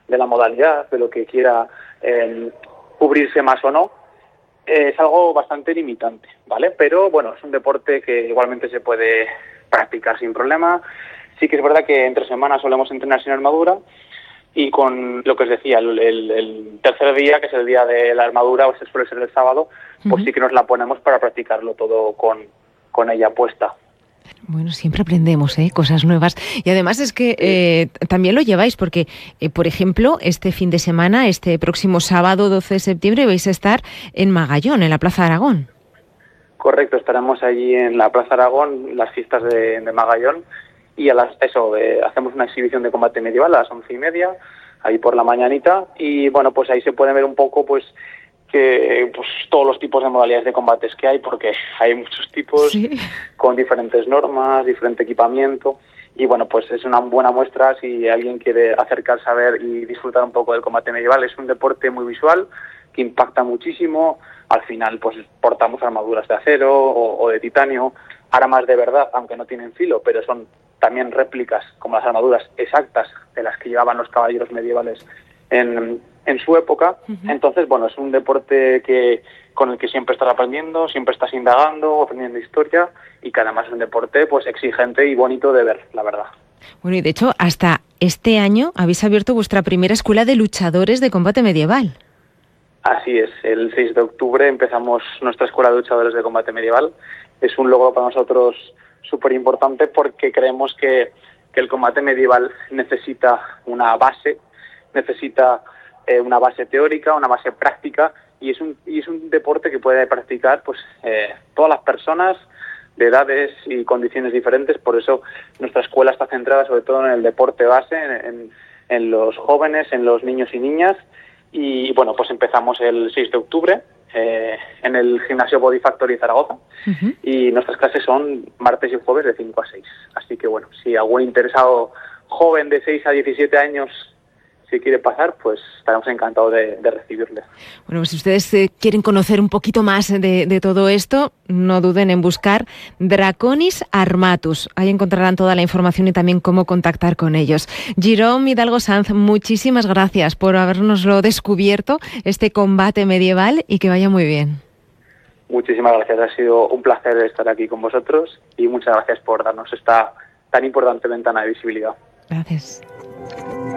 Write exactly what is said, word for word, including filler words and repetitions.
de la modalidad, de lo que quiera eh, cubrirse más o no, eh, es algo bastante limitante, ¿vale? Pero bueno, es un deporte que igualmente se puede practicar sin problema. Sí que es verdad que entre semanas solemos entrenar sin armadura, y con lo que os decía, el, el, el tercer día, que es el día de la armadura, o ese suele ser el sábado, pues uh-huh. sí que nos la ponemos para practicarlo todo con, con ella puesta. Bueno, siempre aprendemos, ¿eh? Cosas nuevas. Y además es que eh, también lo lleváis porque, eh, por ejemplo, este fin de semana, este próximo sábado doce de septiembre, vais a estar en Magallón, en la Plaza Aragón. Correcto, estaremos allí en la Plaza Aragón, las fiestas de, de Magallón, y a las eso eh, hacemos una exhibición de combate medieval a las once y media, ahí por la mañanita, y bueno, pues ahí se puede ver un poco pues que pues todos los tipos de modalidades de combates que hay, porque hay muchos tipos, sí, con diferentes normas, diferente equipamiento, y bueno, pues es una buena muestra si alguien quiere acercarse a ver y disfrutar un poco del combate medieval. Es un deporte muy visual, que impacta muchísimo. Al final pues portamos armaduras de acero o, o de titanio, armas de verdad, aunque no tienen filo, pero son también réplicas, como las armaduras exactas de las que llevaban los caballeros medievales en, en su época. Uh-huh. Entonces, bueno, es un deporte que con el que siempre estás aprendiendo, siempre estás indagando, aprendiendo historia, y que además es un deporte pues exigente y bonito de ver, la verdad. Bueno, y de hecho, hasta este año habéis abierto vuestra primera escuela de luchadores de combate medieval. Así es, el seis de octubre empezamos nuestra escuela de luchadores de combate medieval. Es un logro para nosotros súper importante porque creemos que, que el combate medieval necesita una base, necesita eh, una base teórica, una base práctica, y es un, y es un deporte que puede practicar pues eh, todas las personas de edades y condiciones diferentes. Por eso nuestra escuela está centrada sobre todo en el deporte base, en, en, en los jóvenes, en los niños y niñas. Y bueno, pues empezamos el seis de octubre eh, en el gimnasio Body Factory Zaragoza. Uh-huh. Y nuestras clases son martes y jueves de cinco a seis. Así que bueno, si algún interesado joven de seis a diecisiete años si quiere pasar, pues estaremos encantados de, de recibirle. Bueno, pues si ustedes eh, quieren conocer un poquito más de, de todo esto, no duden en buscar Draconis Armatus. Ahí encontrarán toda la información y también cómo contactar con ellos. Jerome Hidalgo Sanz, muchísimas gracias por habernoslo descubierto, este combate medieval, y que vaya muy bien. Muchísimas gracias, ha sido un placer estar aquí con vosotros y muchas gracias por darnos esta tan importante ventana de visibilidad. Gracias.